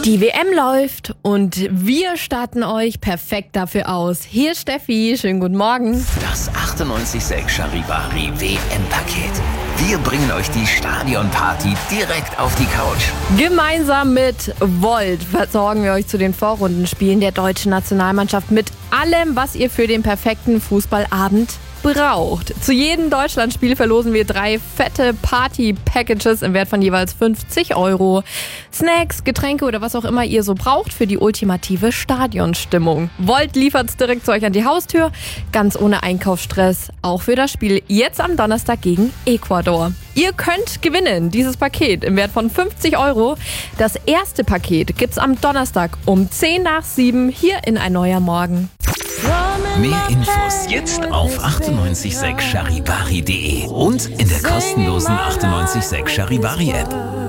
Die WM läuft und wir starten euch perfekt dafür aus. Hier ist Steffi, schönen guten Morgen. Das 98.6 Charivari WM-Paket. Wir bringen euch die Stadionparty direkt auf die Couch. Gemeinsam mit Volt versorgen wir euch zu den Vorrundenspielen der deutschen Nationalmannschaft mit allem, was ihr für den perfekten Fußballabend braucht. Zu jedem Deutschlandspiel verlosen wir 3 fette Party-Packages im Wert von jeweils 50 €. Snacks, Getränke oder was auch immer ihr so braucht für die ultimative Stadionstimmung. Volt liefert's direkt zu euch an die Haustür, ganz ohne Einkaufsstress. Auch für das Spiel jetzt am Donnerstag gegen Ecuador. Ihr könnt gewinnen, dieses Paket im Wert von 50 €. Das erste Paket gibt's am Donnerstag um 7:10 hier in Ein neuer Morgen. Mehr Infos jetzt auf 98.6charivari.de und in der kostenlosen 98.6 Charivari App.